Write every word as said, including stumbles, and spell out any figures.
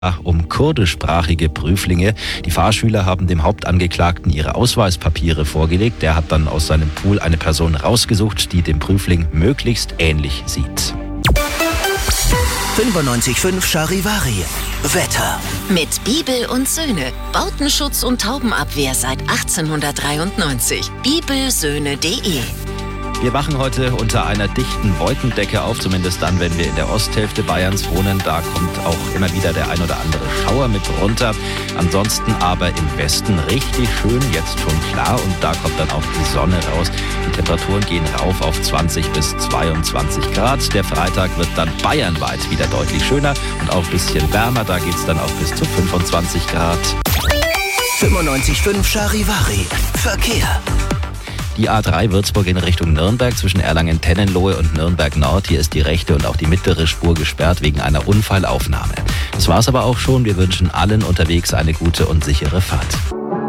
um kurdischsprachige Prüflinge. Die Fahrschüler haben dem Hauptangeklagten ihre Ausweispapiere vorgelegt. Der hat dann aus seinem Pool eine Person rausgesucht, die dem Prüfling möglichst ähnlich sieht. fünfundneunzig Komma fünf Charivari. Wetter. Mit Bibel und Söhne. Bautenschutz und Taubenabwehr seit achtzehnhundertdreiundneunzig. bibelsöhne punkt de. Wir wachen heute unter einer dichten Wolkendecke auf, zumindest dann, wenn wir in der Osthälfte Bayerns wohnen. Da kommt auch immer wieder der ein oder andere Schauer mit runter. Ansonsten aber im Westen richtig schön, jetzt schon klar, und da kommt dann auch die Sonne raus. Die Temperaturen gehen rauf auf zwanzig bis zweiundzwanzig Grad. Der Freitag wird dann bayernweit wieder deutlich schöner und auch ein bisschen wärmer. Da geht es dann auch bis zu fünfundzwanzig Grad. fünfundneunzig Komma fünf Charivari. Verkehr. Die A drei Würzburg in Richtung Nürnberg zwischen Erlangen-Tennenlohe und Nürnberg Nord. Hier ist die rechte und auch die mittlere Spur gesperrt wegen einer Unfallaufnahme. Das war's aber auch schon. Wir wünschen allen unterwegs eine gute und sichere Fahrt.